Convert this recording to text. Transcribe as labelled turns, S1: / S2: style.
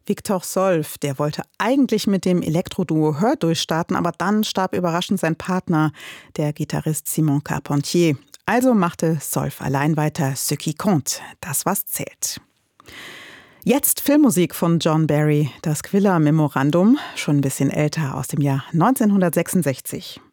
S1: Victor Solf, der wollte eigentlich mit dem Elektroduo Hör durchstarten, aber dann starb überraschend sein Partner, der Gitarrist Simon Carpentier. Also machte Solf allein weiter Ce qui compte, das was zählt. Jetzt Filmmusik von John Barry, das Squilla Memorandum, schon ein bisschen älter, aus dem Jahr 1966.